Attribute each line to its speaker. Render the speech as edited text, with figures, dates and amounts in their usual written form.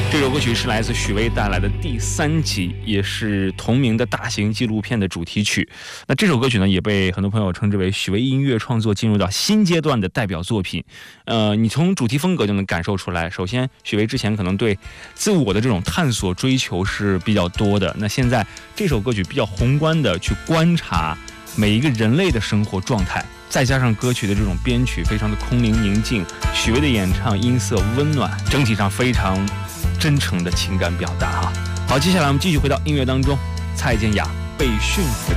Speaker 1: 这首歌曲是来自许巍带来的第3集，也是同名的大型纪录片的主题曲。那这首歌曲呢，也被很多朋友称之为许巍音乐创作进入到新阶段的代表作品。你从主题风格就能感受出来，首先许巍之前可能对自我的这种探索追求是比较多的，那现在这首歌曲比较宏观的去观察每一个人类的生活状态，再加上歌曲的这种编曲非常的空灵宁静，许巍的演唱音色温暖，整体上非常真诚的情感表达哈。好，接下来我们继续回到音乐当中，蔡健雅被驯服的